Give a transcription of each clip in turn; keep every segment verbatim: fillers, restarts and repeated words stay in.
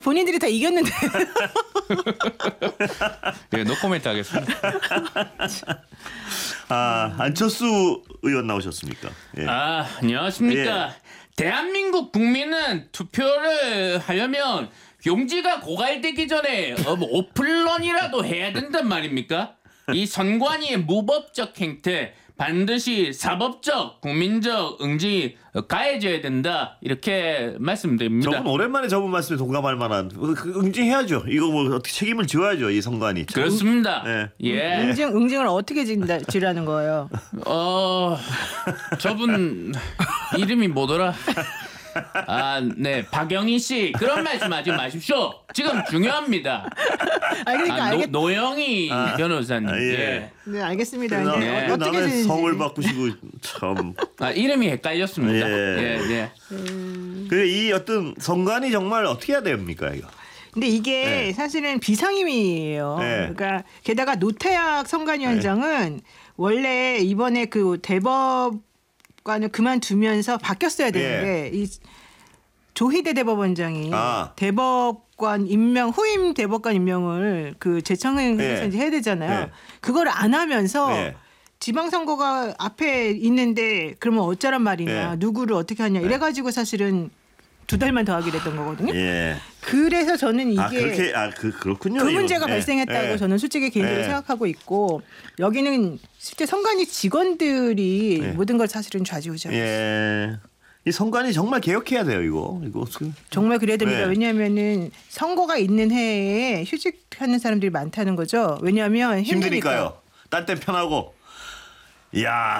본인들이 다 이겼는데. 네, 노코멘트 하겠습니다. 아, 안철수 의원 나오셨습니까? 예. 아, 안녕하십니까. 예. 대한민국 국민은 투표를 하려면 용지가 고갈되기 전에 어, 뭐 오픈런이라도 해야 된단 말입니까? 이 선관위의 무법적 행태 반드시 사법적, 국민적 응징이 가해져야 된다 이렇게 말씀드립니다. 저분 오랜만에 저분 말씀에 동감할 만한 그 응징해야죠. 이거 뭐 어떻게 책임을 지어야죠. 이 선관위. 그렇습니다. 네. 예. 응징 응징을 어떻게 진다, 지라는 거예요? 어, 저분 이름이 뭐더라? 아, 네, 박영희 씨 그런 말씀하지 마십시오. 지금 중요합니다. 아, 그러니까 아, 노, 알겠... 노영희 아, 변호사님. 아, 예. 네, 알겠습니다. 나, 이제 네. 어떻게 남의 되는지. 성을 바꾸시고 참. 아, 이름이 헷갈렸습니다. 예. 예, 예. 음... 그 이 어떤 선관위 정말 어떻게 해야 됩니까 이거? 근데 이게 네. 사실은 비상임이에요. 네. 그러니까 게다가 노태학 선관위원장은 네. 원래 이번에 그 대법관을 그만두면서 바뀌었어야 되는데 네. 이 조희대 대법원장이 아. 대법관 임명 후임 대법관 임명을 그 재청해서 네. 이제 해야 되잖아요. 네. 그걸 안 하면서 네. 지방선거가 앞에 있는데 그러면 어쩌란 말이냐. 네. 누구를 어떻게 하냐. 이래가지고 사실은 두 달만 더 하기로 했던 거거든요. 예. 그래서 저는 이게 아 그렇게 아 그 그렇군요. 그 문제가 예. 발생했다고 예. 저는 솔직히 개인적으로 예. 생각하고 있고 여기는 실제 선관위 직원들이 예. 모든 걸 사실은 좌지우지하고 있어요. 예. 이 선관위 정말 개혁해야 돼요. 이거 이거 정말 그래야 됩니다. 네. 왜냐하면은 선거가 있는 해에 휴직하는 사람들이 많다는 거죠. 왜냐하면 힘드니까요. 딴 때 편하고. 이야.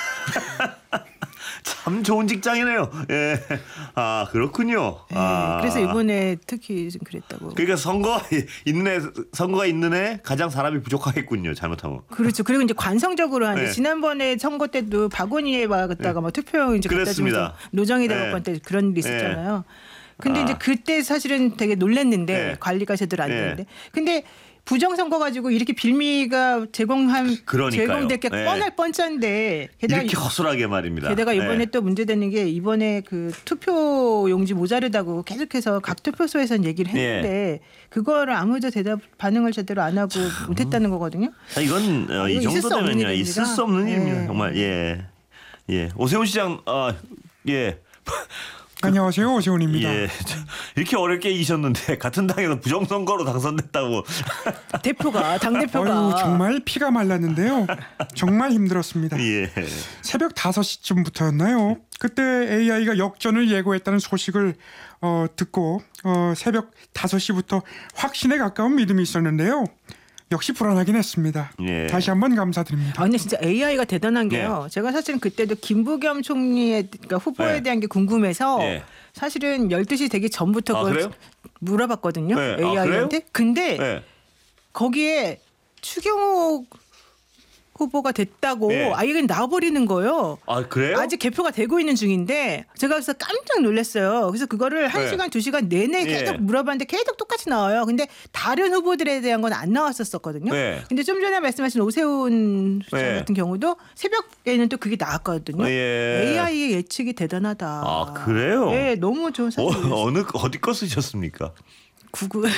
참 좋은 직장이네요. 예. 아 그렇군요. 네, 아. 그래서 이번에 특히 좀 그랬다고. 그러니까 선거 있는 애 선거가 있는 애 가장 사람이 부족하겠군요. 잘못하면. 그렇죠. 그리고 이제 관성적으로 하는데 네. 지난번에 선거 때도 박원희에 왔다가 뭐 투표용 이제 갖다 그렇습니다. 주면서 노정희 대법관 네. 때 그런 일이 네. 있었잖아요. 근데 아. 이제 그때 사실은 되게 놀랐는데 네. 관리가 제대로 안 네. 되는데. 근데 부정선거 가지고 이렇게 빌미가 제공한 그러니까요. 제공될 게 네. 뻔할 뻔짠데 게다가 이렇게 허술하게 말입니다. 게다가 이번에 네. 또 문제되는 게 이번에 그 투표 용지 모자르다고 계속해서 각 투표소에서는 얘기를 했는데 네. 그거를 아무도 대답 반응을 제대로 안 하고 못했다는 거거든요. 자, 이건 어, 이 이거 있을 정도 수 없는 되면요 일입니다. 있을 수 없는 네. 일입니다. 정말 예, 예. 오세훈 시장, 아, 예. 안녕하세요, 오세훈입니다. 예. 이렇게 어렵게 이셨는데 같은 당에서 부정선거로 당선됐다고. 대표가 당 대표가 어휴, 정말 피가 말랐는데요. 정말 힘들었습니다. 예. 새벽 다섯 시쯤부터였나요? 그때 에이아이가 역전을 예고했다는 소식을 어, 듣고 어, 새벽 다섯 시부터 확신에 가까운 믿음이 있었는데요. 역시 불안하긴 했습니다. 예. 다시 한번 감사드립니다. 아니 진짜 에이아이가 대단한 게요. 네. 제가 사실은 그때도 김부겸 총리의 그러니까 후보에 네. 대한 게 궁금해서 네. 사실은 열두 시 되기 전부터 아, 그걸 그래요? 물어봤거든요. 네. 아, 에이아이한테. 그래요? 근데 예. 거기에 추경호 후보가 됐다고 네. 아예 나와버리는 거예요. 아 그래요? 아직 개표가 되고 있는 중인데 제가 그래서 깜짝 놀랐어요. 그래서 그거를 한 네. 시간 두 시간 내내 계속 예. 물어봤는데 계속 똑같이 나와요. 근데 다른 후보들에 대한 건 안 나왔었거든요. 네. 근데 좀 전에 말씀하신 오세훈 시장 네. 같은 경우도 새벽에는 또 그게 나왔거든요. 예. 에이아이의 예측이 대단하다. 아, 그래요? 네, 너무 좋은 어, 사실이었어요. 어느 어디 거 쓰셨습니까? 구글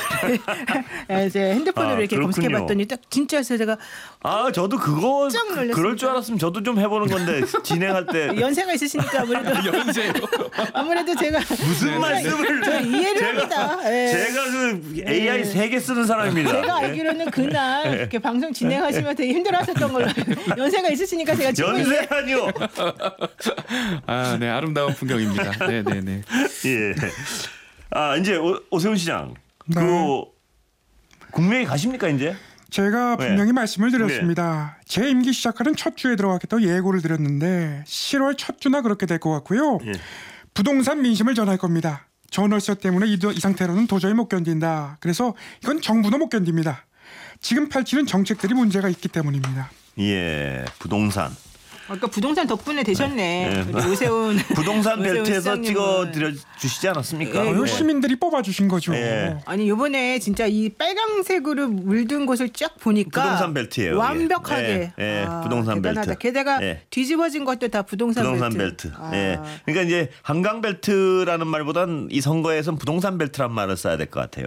이제 핸드폰으로 아, 이렇게 그렇군요. 검색해봤더니 딱 진짜 제가 아 저도 그거 깜짝 놀랐습니다. 그럴 줄 알았으면 저도 좀 해보는 건데 진행할 때 연세가 있으시니까 아무래도 연세요. 아무래도 제가 무슨 말씀을 저 이해를 제가, 합니다. 예. 제가 그 에이아이 예. 세 개 쓰는 사람입니다. 제가 예. 알기로는 그날 이렇게 방송 진행하시면 되게 힘들어하셨던 걸로 연세가 있으시니까 제가 지금 이해- 연세라니요. 아, 네, 아름다운 풍경입니다. 네, 네, 네. 예. 아 이제 오, 오세훈 시장 네. 그 국회에 가십니까 이제? 제가 분명히 네. 말씀을 드렸습니다. 제 임기 시작하는 첫 주에 들어가겠다고 예고를 드렸는데 시월 첫 주나 그렇게 될 것 같고요. 예. 부동산 민심을 전할 겁니다. 전월세 때문에 이, 이 상태로는 도저히 못 견딘다. 그래서 이건 정부도 못 견딥니다. 지금 펼치는 정책들이 문제가 있기 때문입니다. 예, 부동산. 아까 부동산 덕분에 되셨네. 네. 우리 오세훈 부동산 오세훈 벨트에서 시장님은. 찍어 드려 주시지 않았습니까? 예, 어, 네. 시민들이 뽑아주신 거죠. 예. 아니 이번에 진짜 이 빨강색으로 물든 곳을 쫙 보니까 부동산 벨트예요, 이게. 완벽하게 예, 예, 아, 부동산 대단하다. 벨트. 게다가 예. 뒤집어진 것도 다 부동산, 부동산 벨트. 벨트. 아. 예. 그러니까 이제 한강 벨트라는 말보단 이 선거에선 부동산 벨트란 말을 써야 될 것 같아요.